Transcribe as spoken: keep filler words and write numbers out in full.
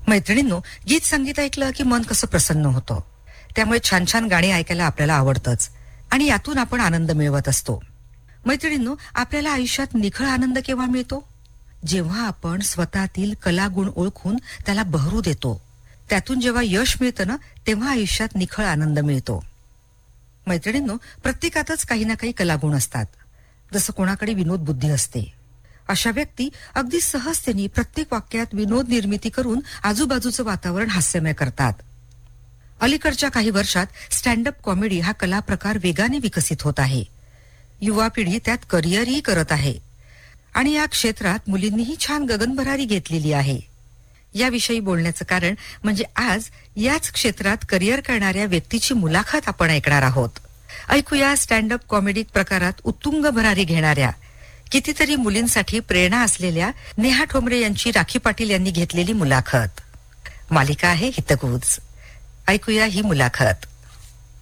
मैत्रिणींनो, गीत संगीत ऐकलं की मन कसं प्रसन्न होतं. त्यामुळे छान छान गाणी ऐकायला आपल्याला आवडतंच आणि यातून आपण आनंद मिळवत असतो. मैत्रिणींनो, आपल्याला आयुष्यात निखळ आनंद केव्हा मिळतो? जेव्हा आपण स्वतःतील कलागुण ओळखून त्याला बहरू देतो. त्यातून जेव्हा यश मिळतं ना, तेव्हा आयुष्यात निखळ आनंद मिळतो. मैत्रिणींनो, प्रत्येकातच काही ना काही कलागुण असतात. जसं कोणाकडे विनोद बुद्धी असते. अशा व्यक्ती अगदी सहजतेने प्रत्येक वाक्यात विनोद निर्मिती करून आजूबाजूचं वातावरण हास्यमय करतात. अलीकडच्या काही वर्षात स्टँडअप कॉमेडी हा कला प्रकार वेगाने विकसित होत आहे. युवा पिढी त्यात करिअरही करत आहे आणि या क्षेत्रात मुलींनीही छान गगनभरारी घेतलेली आहे. याविषयी बोलण्याचं कारण म्हणजे आज याच क्षेत्रात करिअर करणाऱ्या व्यक्तीची मुलाखत आपण ऐकणार आहोत. ऐकूया स्टँडअप कॉमेडी प्रकारात उत्तुंग भरारी घेणाऱ्या, कितीतरी मुलींसाठी प्रेरणा असलेल्या नेहा ठोंबरे यांची राखी पाटील यांनी घेतलेली मुलाखत. मालिका आहे हितगुज. ऐकूया ही मुलाखत.